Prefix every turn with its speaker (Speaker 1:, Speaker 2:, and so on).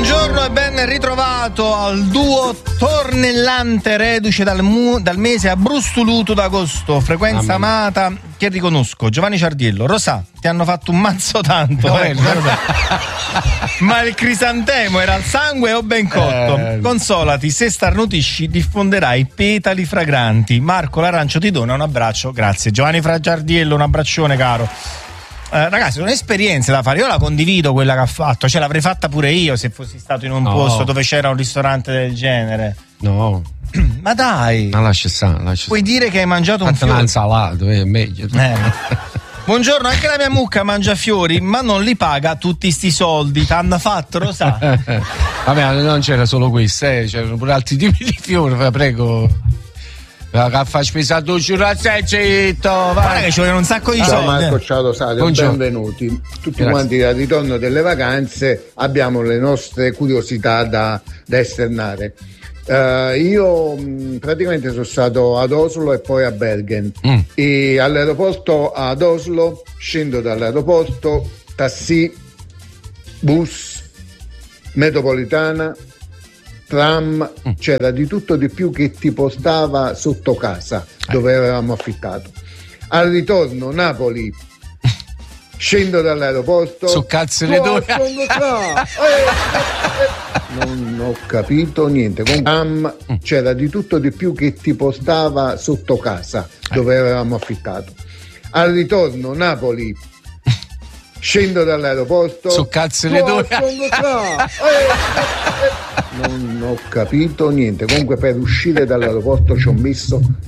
Speaker 1: Buongiorno e ben ritrovato al duo tornellante reduce dal mese abbrustoluto d'agosto, frequenza amata che riconosco. Giovanni Ciardiello, Rosà, ti hanno fatto un mazzo tanto, ma il crisantemo era al sangue o ben cotto? Consolati, se starnutisci diffonderai petali fragranti. Marco l'Arancio ti dona un abbraccio, grazie. Giovanni Ciardiello, un abbraccione caro. Ragazzi, sono esperienze da fare, io la condivido quella che ha fatto, cioè l'avrei fatta pure io se fossi stato in un posto dove c'era un ristorante del genere.
Speaker 2: No.
Speaker 1: Ma dai,
Speaker 2: ma lascia stare.
Speaker 1: Puoi dire che hai mangiato un fiore?
Speaker 2: Una insalata, è meglio.
Speaker 1: Buongiorno, anche la mia mucca mangia fiori, ma non li paga tutti sti soldi. T'hanno fatto, lo sa?
Speaker 2: Vabbè, non c'era solo questo, c'erano pure altri tipi di fiori, prego. Che fa spesa a 12 euro,
Speaker 1: guarda che ci vogliono un sacco di soldi.
Speaker 3: Marco, ciao Rosario, benvenuti. Tutti quanti al ritorno delle vacanze abbiamo le nostre curiosità da esternare. Io praticamente sono stato ad Oslo e poi a Bergen e all'aeroporto ad Oslo scendo dall'aeroporto, taxi, bus, metropolitana, tram, c'era di tutto di più che ti portava sotto casa dove avevamo affittato. Al ritorno Napoli, scendo dall'aeroporto,
Speaker 2: su cazzo le due.
Speaker 3: Non ho capito niente. Con tram c'era di tutto di più che ti portava sotto casa dove avevamo affittato. Al ritorno Napoli, scendo dall'aeroporto,
Speaker 2: su cazzo le due.
Speaker 3: Non ho capito niente. Comunque per uscire dall'aeroporto ci ho messo